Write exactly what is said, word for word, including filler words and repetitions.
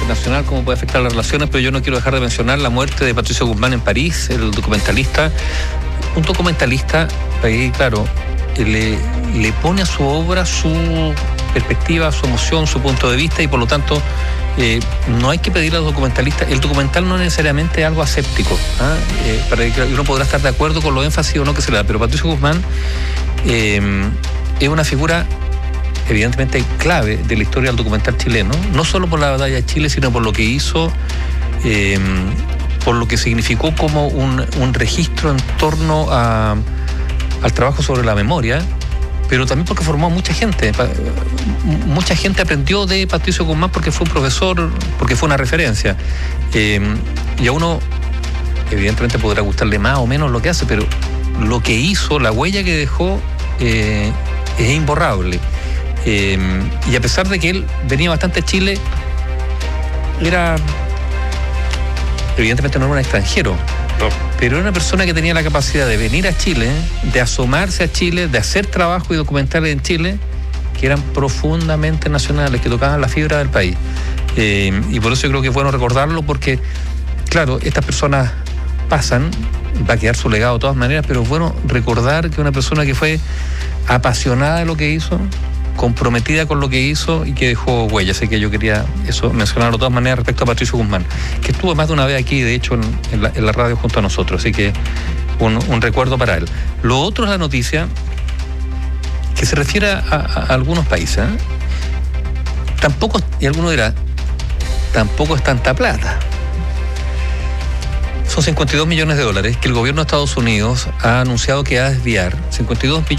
internacional, cómo puede afectar las relaciones, pero yo no quiero dejar de mencionar la muerte de Patricio Guzmán en París, el documentalista. Un documentalista, ahí claro, le, le pone a su obra su perspectiva, su emoción, su punto de vista, y por lo tanto eh, no hay que pedirle a los documentalistas. El documental no es necesariamente algo aséptico, ¿ah? eh, para que uno podrá estar de acuerdo con los énfasis o no que se le da, pero Patricio Guzmán eh, es una figura evidentemente clave de la historia del documental chileno, no solo por la batalla de Chile, sino por lo que hizo, eh, por lo que significó como un, un registro en torno a, al trabajo sobre la memoria, pero también porque formó a mucha gente. Mucha gente aprendió de Patricio Guzmán porque fue un profesor, porque fue una referencia. Eh, y a uno, evidentemente, podrá gustarle más o menos lo que hace, pero lo que hizo, la huella que dejó, eh, es imborrable. Eh, y a pesar de que él venía bastante a Chile, era, evidentemente no era un extranjero, no, pero era una persona que tenía la capacidad de venir a Chile, de asomarse a Chile, de hacer trabajo y documentales en Chile que eran profundamente nacionales, que tocaban la fibra del país. Eh, y por eso yo creo que es bueno recordarlo, porque, claro, estas personas pasan, va a quedar su legado de todas maneras, pero es bueno recordar que una persona que fue apasionada de lo que hizo, comprometida con lo que hizo y que dejó huella. Así que yo quería eso mencionarlo de todas maneras respecto a Patricio Guzmán, que estuvo más de una vez aquí, de hecho, en, en, la, en la radio junto a nosotros. Así que un, un recuerdo para él. Lo otro es la noticia que se refiere a, a, a algunos países, ¿eh? Tampoco, y alguno dirá, tampoco es tanta plata. Son cincuenta y dos millones de dólares que el gobierno de Estados Unidos ha anunciado que va a desviar. cincuenta y dos millones